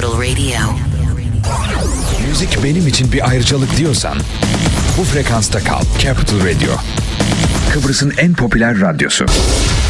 Capital Radio. Müzik benim için bir ayrıcalık diyorsan bu frekansta kal. Capital Radio. Kıbrıs'ın en popüler radyosu.